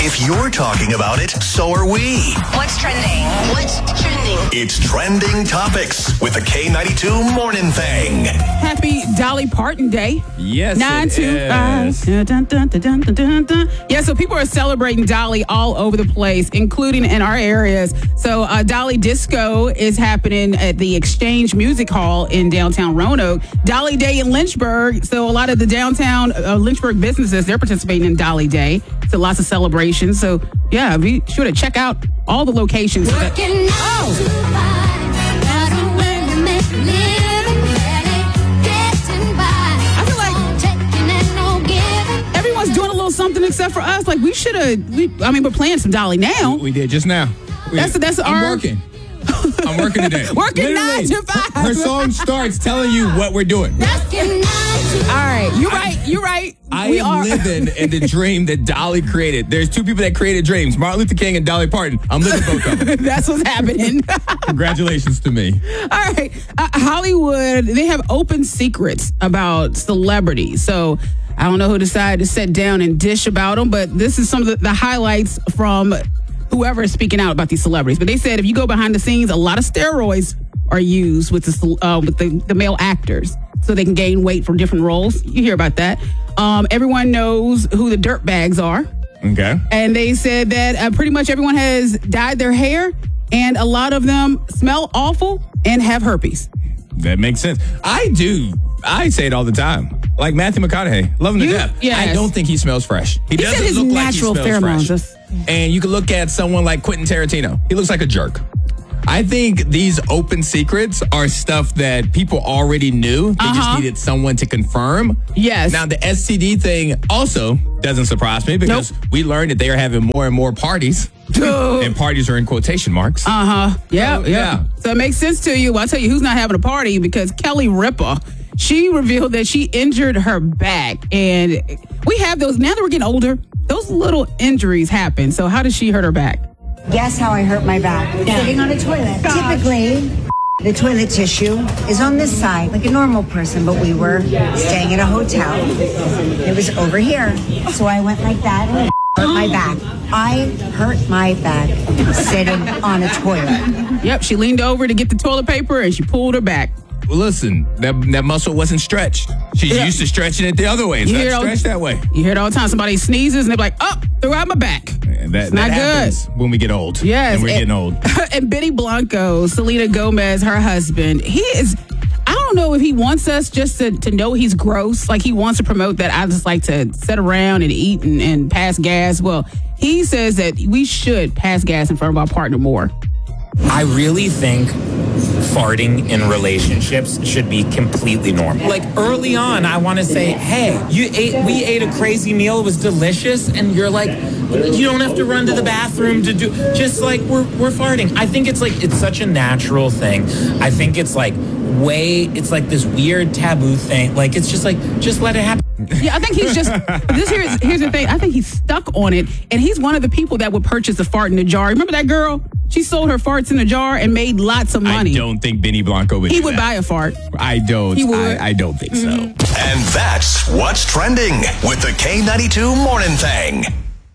If you're talking about it, so are we. What's trending? What's trending? It's Trending Topics with the K92 Morning Thing. Happy Dolly Parton Day. Yes, 925. Dun, dun, dun, dun, dun, dun, dun. Yeah, so people are celebrating Dolly all over the place, including in our areas. So Dolly Disco is happening at the Exchange Music Hall in downtown Roanoke. Dolly Day in Lynchburg. So a lot of the downtown Lynchburg businesses, they're participating in Dolly Day. So lots of celebrations. So yeah, be sure to check out all the locations. Everyone's doing a little something except for us. Like we should have. We're playing some Dolly now. We did just now. I'm working. I'm working today. Working 9 to 5. Her song starts telling you what we're doing. All right, you're right. I am living in the dream that Dolly created. There's two people that created dreams, Martin Luther King and Dolly Parton. I'm living both of them. That's what's happening. Congratulations to me. All right. Hollywood, they have open secrets about celebrities. So I don't know who decided to sit down and dish about them, but this is some of the highlights from whoever is speaking out about these celebrities. But they said if you go behind the scenes, a lot of steroids are used with the male actors so they can gain weight for different roles. You hear about that. Everyone knows who the dirtbags are. Okay. And they said that pretty much everyone has dyed their hair, and a lot of them smell awful and have herpes. That makes sense. I do. I say it all the time. Like Matthew McConaughey, love him to death. Yes. I don't think he smells fresh. He said doesn't his look like he natural smells pheromones. fresh. And you can look at someone like Quentin Tarantino. He looks like a jerk. I think these open secrets are stuff that people already knew. They just needed someone to confirm. Yes. Now, the STD thing also doesn't surprise me because we learned that they are having more and more parties. And parties are in quotation marks. Yeah. So it makes sense to you. Well, I'll tell you who's not having a party, because Kelly Ripa, she revealed that she injured her back. And we have those, now that we're getting older, those little injuries happen. So how did she hurt her back? Guess how I hurt my back? Sitting on a toilet. Typically, the toilet tissue is on this side, like a normal person, but we were staying at a hotel. It was over here. So I went like that and hurt my back. I hurt my back sitting on a toilet. Yep, she leaned over to get the toilet paper and she pulled her back. Well, listen, that muscle wasn't stretched. She's used to stretching it the other way. It's not stretched that way. You hear it all the time. Somebody sneezes and they're like, oh, threw out my back. And that happens when we get old. Yes. And we're getting old. And Benny Blanco, Selena Gomez, her husband, I don't know if he wants us just to know he's gross. Like he wants to promote that I just like to sit around and eat and pass gas. Well, he says that we should pass gas in front of our partner more. I really think farting in relationships should be completely normal. Like early on, I want to say, hey, we ate a crazy meal, it was delicious, and you're like, you don't have to run to the bathroom to do, just like we're farting. I think it's such a natural thing. I think it's like this weird taboo thing. Like it's just let it happen. Yeah, I think he's just, here's the thing. I think he's stuck on it, and he's one of the people that would purchase a fart in a jar. Remember that girl? She sold her farts in a jar and made lots of money. I don't think Benny Blanco would do that. He would buy a fart. I don't. He would. I don't think so. And that's what's trending with the K92 Morning Thing.